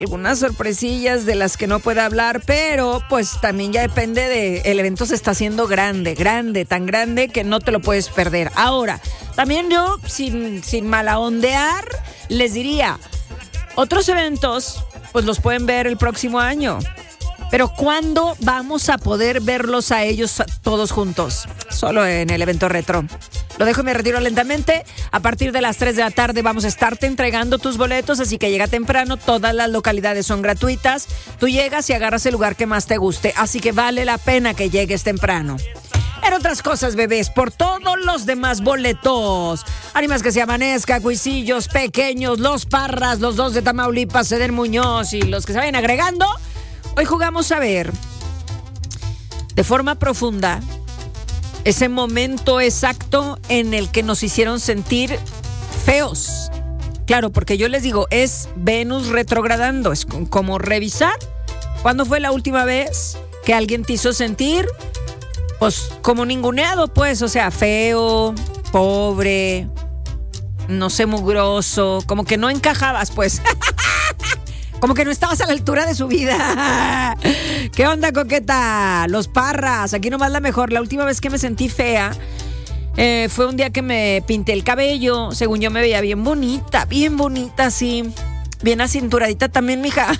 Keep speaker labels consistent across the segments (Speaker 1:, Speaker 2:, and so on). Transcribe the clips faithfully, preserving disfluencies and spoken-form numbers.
Speaker 1: algunas sorpresillas de las que no puede hablar, pero pues también ya depende de, el evento se está haciendo grande, grande, tan grande que no te lo puedes perder. Ahora, también yo, sin, sin malaondear, les diría, otros eventos, pues los pueden ver el próximo año. Pero ¿cuándo vamos a poder verlos a ellos todos juntos? Solo en el evento retro. Lo dejo y me retiro lentamente. A partir de las tres de la tarde vamos a estarte entregando tus boletos, así que llega temprano. Todas las localidades son gratuitas. Tú llegas y agarras el lugar que más te guste, así que vale la pena que llegues temprano. En otras cosas, bebés, por todos los demás boletos. Ánimas que se amanezca, Cuisillos, Pequeños, Los Parras, los dos de Tamaulipas, Ceder Muñoz y los que se vayan agregando. Hoy jugamos a ver de forma profunda ese momento exacto en el que nos hicieron sentir feos. Claro, porque yo les digo, es Venus retrogradando, es como revisar cuándo fue la última vez que alguien te hizo sentir, pues, como ninguneado, pues, o sea, feo, pobre, no sé, mugroso, como que no encajabas, pues. Como que no estabas a la altura de su vida. ¿Qué onda, coqueta? Los Parras, aquí nomás la mejor. La última vez que me sentí fea eh, fue un día que me pinté el cabello. Según yo me veía bien bonita, bien bonita, sí. Bien acinturadita también, mija.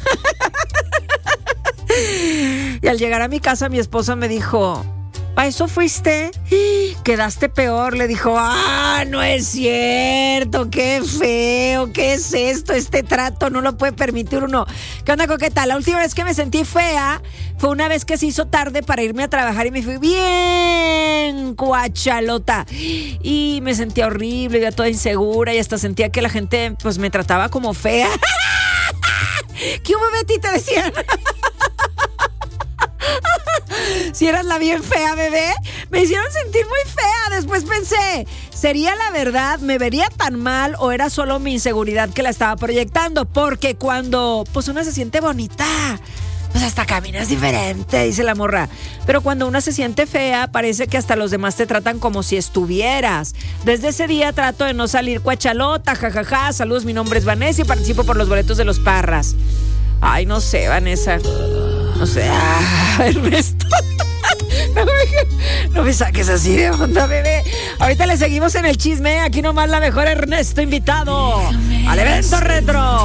Speaker 1: Y al llegar a mi casa, mi esposa me dijo, ¿a eso fuiste? Quedaste peor. Le dijo, ah, no es cierto, qué feo, ¿qué es esto? Este trato no lo puede permitir uno. ¿Qué onda, coqueta? La última vez que me sentí fea fue una vez que se hizo tarde para irme a trabajar y me fui bien cuachalota. Y me sentía horrible, ya toda insegura y hasta sentía que la gente pues me trataba como fea. ¿Qué hubo, Betty? Te decían. Si eras la bien fea, bebé. Me hicieron sentir muy fea. Después pensé, ¿sería la verdad? ¿Me vería tan mal o era solo mi inseguridad que la estaba proyectando? Porque cuando pues una se siente bonita, pues hasta caminas diferente, dice la morra. Pero cuando una se siente fea, parece que hasta los demás te tratan como si estuvieras. Desde ese día trato de no salir cuachalota, jajaja. Saludos, mi nombre es Vanessa y participo por los boletos de Los Parras. Ay, no sé, Vanessa. No sé, ah, Ernesto. No me, no me saques así de onda, bebé. Ahorita le seguimos en el chisme. Aquí nomás la mejor, Ernesto invitado al evento retro.